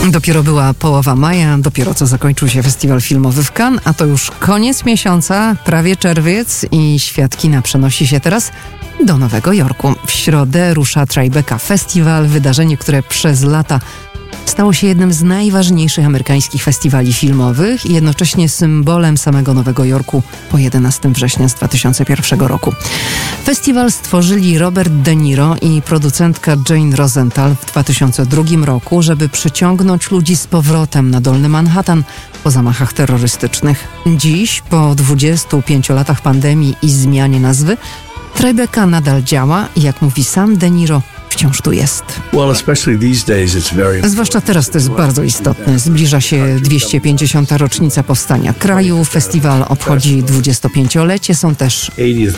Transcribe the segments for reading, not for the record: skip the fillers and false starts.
Dopiero była połowa maja, dopiero co zakończył się festiwal filmowy w Cannes, a to już koniec miesiąca, prawie czerwiec i świat kina przenosi się teraz do Nowego Jorku. W środę rusza Tribeca Festival, wydarzenie, które przez lata stało się jednym z najważniejszych amerykańskich festiwali filmowych i jednocześnie symbolem samego Nowego Jorku po 11 września z 2001 roku. Festiwal stworzyli Robert De Niro i producentka Jane Rosenthal w 2002 roku, żeby przyciągnąć ludzi z powrotem na Dolny Manhattan po zamachach terrorystycznych. Dziś, po 25 latach pandemii i zmianie nazwy, Tribeca nadal działa i jak mówi sam De Niro, wciąż tu jest. Zwłaszcza teraz to jest bardzo istotne. Zbliża się 250. rocznica powstania kraju. Festiwal obchodzi 25-lecie. Są też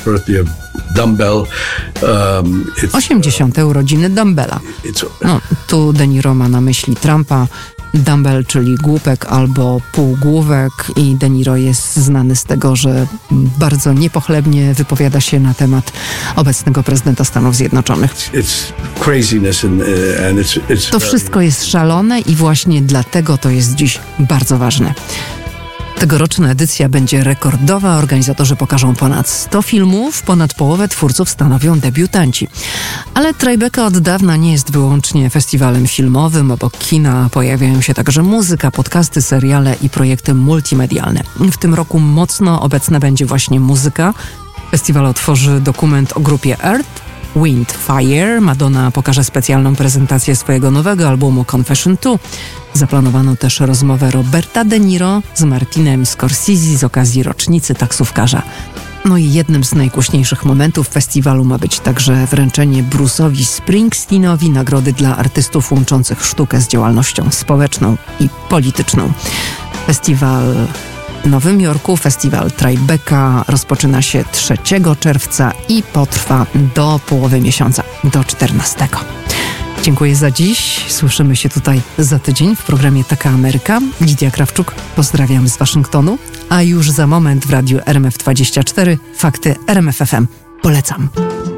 80. urodziny Dumbbella. Tu De Niro ma na myśli Trumpa. Dumbbell, czyli głupek albo półgłówek, i De Niro jest znany z tego, że bardzo niepochlebnie wypowiada się na temat obecnego prezydenta Stanów Zjednoczonych. To wszystko jest szalone i właśnie dlatego to jest dziś bardzo ważne. Tegoroczna edycja będzie rekordowa. Organizatorzy pokażą ponad 100 filmów, ponad połowę twórców stanowią debiutanci. Ale Tribeca od dawna nie jest wyłącznie festiwalem filmowym. Obok kina pojawiają się także muzyka, podcasty, seriale i projekty multimedialne. W tym roku mocno obecna będzie właśnie muzyka. Festiwal otworzy dokument o grupie Earth, Wind, Fire. Madonna pokaże specjalną prezentację swojego nowego albumu Confession 2. Zaplanowano też rozmowę Roberta De Niro z Martinem Scorsese z okazji rocznicy taksówkarza. No i jednym z najgłośniejszych momentów festiwalu ma być także wręczenie Bruce'owi Springsteenowi nagrody dla artystów łączących sztukę z działalnością społeczną i polityczną. Festiwal w Nowym Jorku, festiwal Tribeca, rozpoczyna się 3 czerwca i potrwa do połowy miesiąca, do 14. Dziękuję za dziś. Słyszymy się tutaj za tydzień w programie Taka Ameryka. Lidia Krawczuk, pozdrawiam z Waszyngtonu. A już za moment w radiu RMF24 Fakty RMF FM. Polecam.